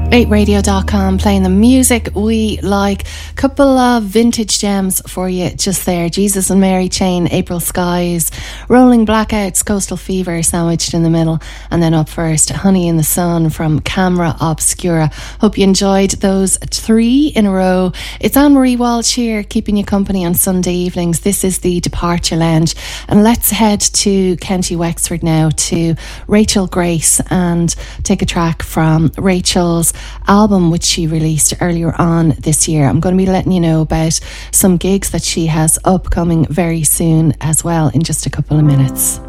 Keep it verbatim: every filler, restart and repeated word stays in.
eight radio dot com, playing the music we like. Couple of vintage gems for you just there. Jesus and Mary Chain, April Skies, Rolling Blackouts, Coastal Fever sandwiched in the middle, and then up first, Honey in the Sun from Camera Obscura. Hope you enjoyed those three in a row. It's Anne-Marie Walsh here, keeping you company on Sunday evenings. This is the Departure Lounge, and let's head to County Wexford now to Rachel Grace and take a track from Rachel's album, which she released earlier on this year. I'm going to be letting you know about some gigs that she has upcoming very soon as well in just a couple of minutes.